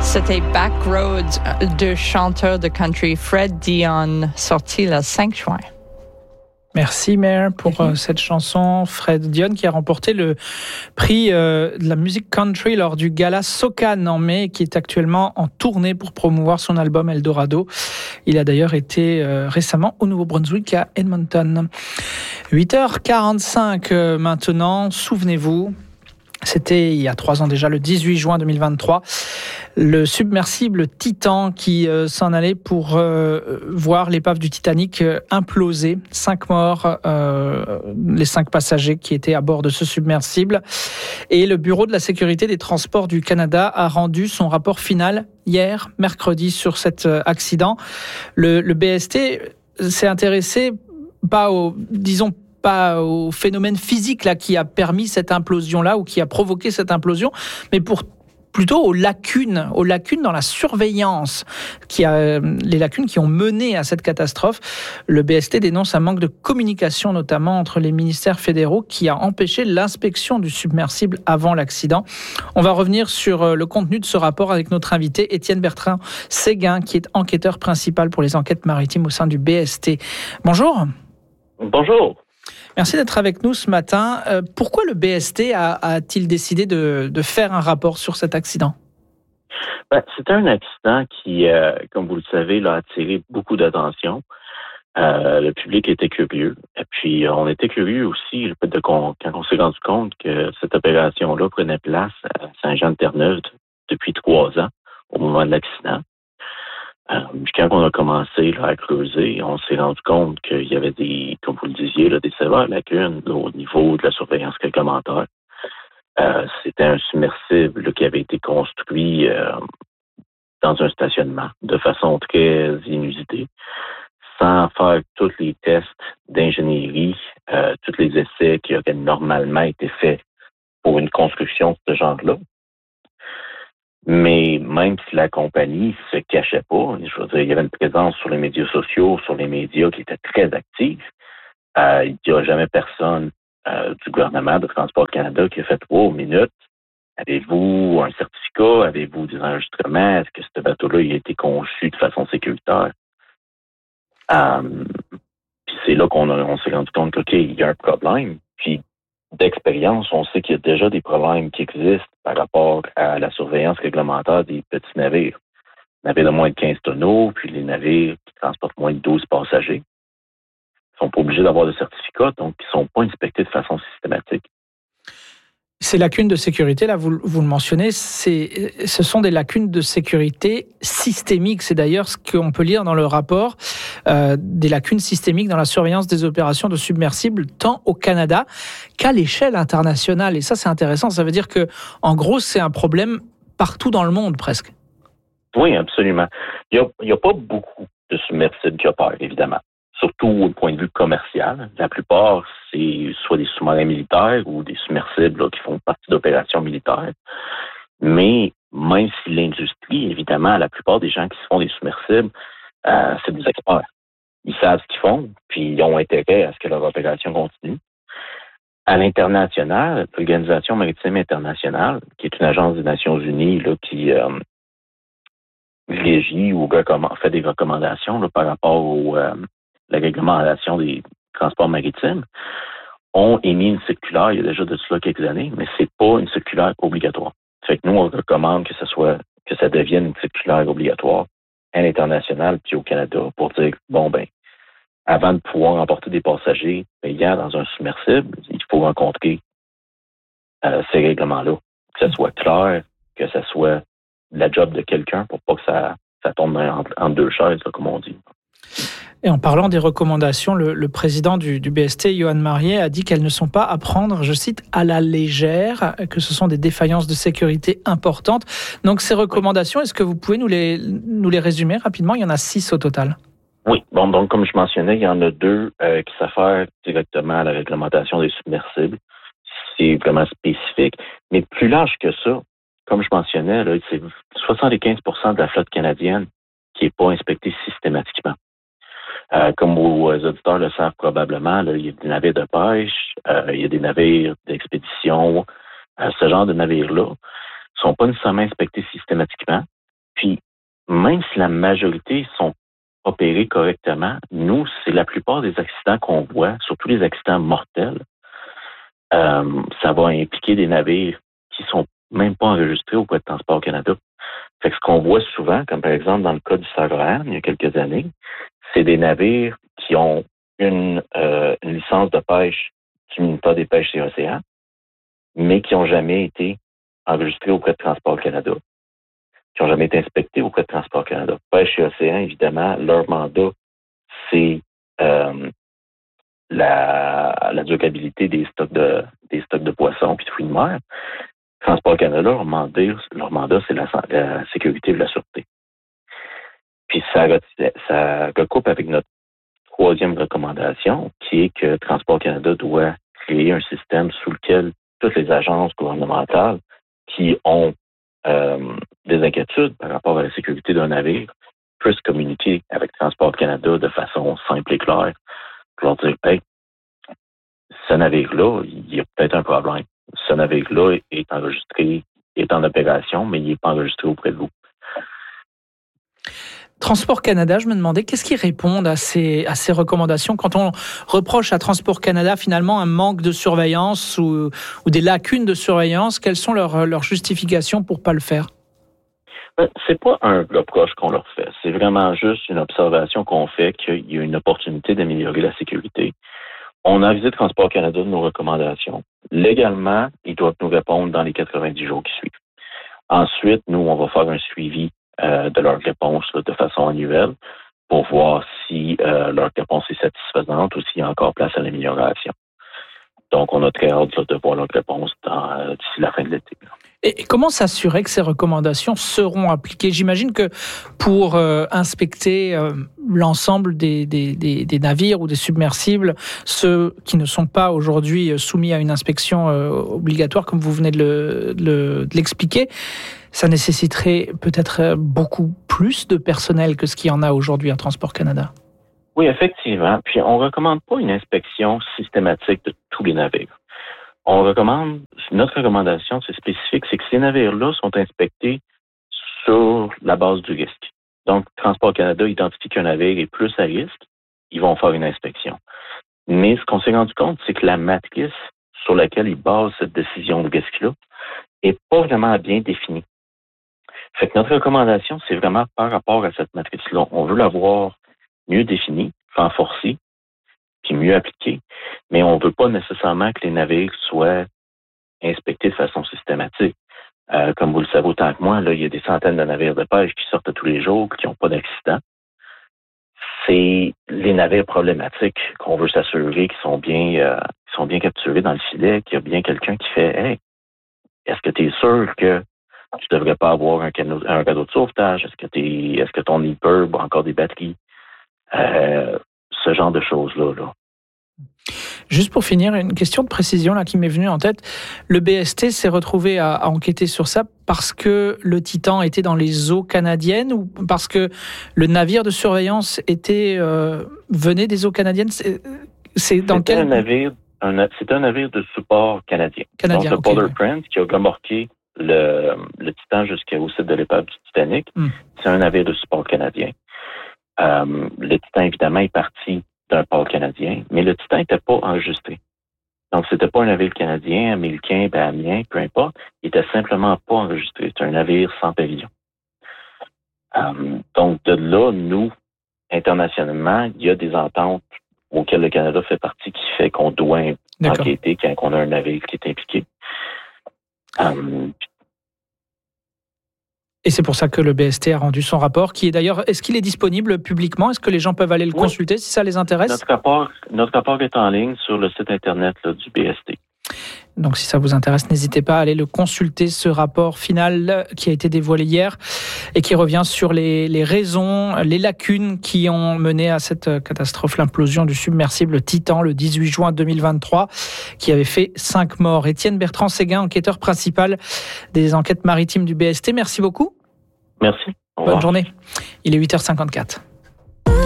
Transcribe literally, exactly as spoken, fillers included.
C'était Backroads de chanteur de country Fred Dion, sorti le cinq juin. Merci Mère pour mm-hmm. euh, cette chanson. Fred Dion qui a remporté le prix euh, de la musique country lors du gala Socan en mai, qui est actuellement en tournée pour promouvoir son album Eldorado. Il a d'ailleurs été euh, récemment au Nouveau-Brunswick à Edmonton. huit heures quarante-cinq euh, maintenant, souvenez-vous. C'était il y a trois ans déjà, le dix-huit juin deux mille vingt-trois, le submersible Titan qui euh, s'en allait pour euh, voir l'épave du Titanic euh, imploser. Cinq morts, euh, les cinq passagers qui étaient à bord de ce submersible. Et le Bureau de la sécurité des transports du Canada a rendu son rapport final hier, mercredi, sur cet euh, accident. Le, le B S T s'est intéressé pas au, disons, pas au phénomène physique là qui a permis cette implosion là ou qui a provoqué cette implosion, mais pour plutôt aux lacunes, aux lacunes dans la surveillance, qui a, les lacunes qui ont mené à cette catastrophe. Le B S T dénonce un manque de communication, notamment entre les ministères fédéraux, qui a empêché l'inspection du submersible avant l'accident. On va revenir sur le contenu de ce rapport avec notre invité, Étienne Bertrand-Séguin, qui est enquêteur principal pour les enquêtes maritimes au sein du B S T. Bonjour. Bonjour. Merci d'être avec nous ce matin. Euh, pourquoi le B S T a, a-t-il décidé de, de faire un rapport sur cet accident? Ben, c'était un accident qui, euh, comme vous le savez, là, a attiré beaucoup d'attention. Euh, le public était curieux. Et puis, on était curieux aussi le fait de, quand on s'est rendu compte que cette opération-là prenait place à Saint-Jean-de-Terre-Neuve depuis trois ans, au moment de l'accident. Euh, quand on a commencé là, à creuser, on s'est rendu compte qu'il y avait des, comme vous le disiez, là, des sévères lacunes là, au niveau de la surveillance réglementaire. Euh, c'était un submersible là, qui avait été construit euh, dans un stationnement de façon très inusitée, sans faire tous les tests d'ingénierie, euh, tous les essais qui auraient normalement été faits pour une construction de ce genre-là. Mais même si la compagnie se cachait pas, je veux dire, il y avait une présence sur les médias sociaux, sur les médias qui était très active. Euh, il n'y a jamais personne euh, du gouvernement de Transport Canada qui a fait trois minutes. Avez-vous un certificat? Avez-vous des enregistrements? Est-ce que ce bateau-là il a été conçu de façon sécuritaire? Euh, puis c'est là qu'on a, on s'est rendu compte qu'il okay, y a un problème. Puis d'expérience, on sait qu'il y a déjà des problèmes qui existent par rapport à la surveillance réglementaire des petits navires. Les navires de moins de quinze tonneaux, puis les navires qui transportent moins de douze passagers. Ils ne sont pas obligés d'avoir de certificat, donc ils ne sont pas inspectés de façon systématique. Ces lacunes de sécurité, là, vous, vous le mentionnez, c'est, ce sont des lacunes de sécurité systémiques. C'est d'ailleurs ce qu'on peut lire dans le rapport, euh, des lacunes systémiques dans la surveillance des opérations de submersibles, tant au Canada qu'à l'échelle internationale. Et ça, c'est intéressant. Ça veut dire que, en gros, c'est un problème partout dans le monde, presque. Oui, absolument. Il n'y a, a pas beaucoup de submersibles qui opèrent, évidemment. Surtout au point de vue commercial. La plupart, c'est soit des sous-marins militaires ou des submersibles là, qui font partie d'opérations militaires. Mais même si l'industrie, évidemment, la plupart des gens qui se font des submersibles, euh, c'est des experts. Ils savent ce qu'ils font, puis ils ont intérêt à ce que leur opération continue. À l'international, l'Organisation maritime internationale, qui est une agence des Nations unies là, qui euh, régit ou recommande, fait des recommandations là, par rapport au... Euh, la réglementation des transports maritimes, ont émis une circulaire il y a déjà de cela quelques années, mais c'est pas une circulaire obligatoire. Fait que nous, on recommande que ce soit, que ça devienne une circulaire obligatoire à l'international puis au Canada pour dire, bon, ben, avant de pouvoir emporter des passagers payants dans un submersible, il faut rencontrer euh, ces règlements-là. Que ce soit clair, que ce soit la job de quelqu'un pour pas que ça, ça tombe entre, entre deux chaises, là, comme on dit. Et en parlant des recommandations, le, le président du, du B S T, Johan Marier, a dit qu'elles ne sont pas à prendre, je cite, à la légère, que ce sont des défaillances de sécurité importantes. Donc ces recommandations, est-ce que vous pouvez nous les, nous les résumer rapidement? Il y en a six au total. Oui, bon, donc comme je mentionnais, il y en a deux euh, qui s'affairent directement à la réglementation des submersibles. C'est vraiment spécifique. Mais plus large que ça, comme je mentionnais, là, c'est soixante-quinze pour cent de la flotte canadienne qui n'est pas inspectée systématiquement. Euh, comme vos auditeurs le savent probablement, là, il y a des navires de pêche, euh, il y a des navires d'expédition. Euh, ce genre de navires-là ne sont pas nécessairement inspectés systématiquement. même si la majorité sont opérés correctement, nous, c'est la plupart des accidents qu'on voit, surtout les accidents mortels, euh, ça va impliquer des navires qui sont même pas enregistrés auprès de Transport Canada. Fait que ce qu'on voit souvent, comme par exemple dans le cas du Saguenay, il y a quelques années, c'est des navires qui ont une, euh, une licence de pêche du ministère des Pêches et Océans, mais qui n'ont jamais été enregistrés auprès de Transport Canada, qui n'ont jamais été inspectés auprès de Transport Canada. Pêche et Océans, évidemment, leur mandat, c'est euh, la, la durabilité des stocks de des stocks de poissons puis de fruits de mer. Transport Canada, leur mandat, leur mandat c'est la, la sécurité et la sûreté. Puis ça, ça recoupe avec notre troisième recommandation, qui est que Transport Canada doit créer un système sous lequel toutes les agences gouvernementales qui ont euh, des inquiétudes par rapport à la sécurité d'un navire puissent communiquer avec Transport Canada de façon simple et claire pour leur dire « Hey, ce navire-là, il y a peut-être un problème. Ce navire-là est enregistré, est en opération, mais il n'est pas enregistré auprès de vous. » Transport Canada, je me demandais, qu'est-ce qu'ils répondent à ces, à ces recommandations quand on reproche à Transport Canada finalement un manque de surveillance ou, ou des lacunes de surveillance? Quelles sont leurs, leurs justifications pour ne pas le faire? Ben, c'est pas un reproche qu'on leur fait. C'est vraiment juste une observation qu'on fait qu'il y a une opportunité d'améliorer la sécurité. On a avisé Transport Canada de nos recommandations. Légalement, ils doivent nous répondre dans les quatre-vingt-dix jours qui suivent. Ensuite, nous, on va faire un suivi euh, de leur réponse là, de façon annuelle pour voir si euh, leur réponse est satisfaisante ou s'il y a encore place à l'amélioration. Donc, on a très hâte là, de voir leur réponse dans, euh, d'ici la fin de l'été. Là. Et comment s'assurer que ces recommandations seront appliquées? J'imagine que pour euh, inspecter euh, l'ensemble des, des, des, des navires ou des submersibles, ceux qui ne sont pas aujourd'hui soumis à une inspection euh, obligatoire, comme vous venez de, le, de, de l'expliquer, ça nécessiterait peut-être beaucoup plus de personnel que ce qu'il y en a aujourd'hui à Transport Canada. Oui, effectivement. Puis, on ne recommande pas une inspection systématique de tous les navires. On recommande, notre recommandation, c'est spécifique, c'est que ces navires-là sont inspectés sur la base du risque. Donc, Transport Canada identifie qu'un navire est plus à risque, ils vont faire une inspection. Mais ce qu'on s'est rendu compte, c'est que la matrice sur laquelle ils basent cette décision de risque-là est pas vraiment bien définie. Fait que notre recommandation, c'est vraiment par rapport à cette matrice-là. On veut l'avoir mieux définie, renforcée, puis mieux appliquée, mais on ne veut pas nécessairement que les navires soient inspectés de façon systématique. Euh, comme vous le savez autant que moi, là, il y a des centaines de navires de pêche qui sortent tous les jours, qui n'ont pas d'accident. C'est les navires problématiques qu'on veut s'assurer qu'ils sont bien, euh, qu'ils sont bien capturés dans le filet, qu'il y a bien quelqu'un qui fait « Hey, est-ce que tu es sûr que tu ne devrais pas avoir un, canot, un radeau de sauvetage? Est-ce que, t'es, est-ce que ton e-purb a encore des batteries? Euh, » Ce genre de choses-là. Là. Juste pour finir, une question de précision là, qui m'est venue en tête. Le B S T s'est retrouvé à, à enquêter sur ça parce que le Titan était dans les eaux canadiennes ou parce que le navire de surveillance était, euh, venait des eaux canadiennes? C'est, c'est dans c'était, quel... un navire, un, c'était un navire de support canadien. canadien Donc, le okay, Polar ouais. Prince qui a remorqué le, le Titan jusqu'au site de l'épave du Titanic, mm. c'est un navire de support canadien. Euh, le Titan, évidemment, est parti d'un port canadien, mais le Titan n'était pas enregistré. Donc, c'était pas un navire canadien, américain, bahamien, peu importe. Il était simplement pas enregistré. C'était un navire sans pavillon. Euh, donc, de là, nous, internationalement, il y a des ententes auxquelles le Canada fait partie qui fait qu'on doit D'accord. enquêter quand on a un navire qui est impliqué. Euh, Et c'est pour ça que le B S T a rendu son rapport, qui est d'ailleurs, est-ce qu'il est disponible publiquement? Est-ce que les gens peuvent aller le oui. consulter si ça les intéresse? Notre rapport, notre rapport est en ligne sur le site Internet là, du B S T. Donc si ça vous intéresse, n'hésitez pas à aller le consulter, ce rapport final qui a été dévoilé hier et qui revient sur les, les raisons, les lacunes qui ont mené à cette catastrophe, l'implosion du submersible Titan le dix-huit juin deux mille vingt-trois, qui avait fait cinq morts. Étienne Bertrand-Séguin, enquêteur principal des enquêtes maritimes du B S T, merci beaucoup. Merci. Bonne journée. Il est huit heures cinquante-quatre.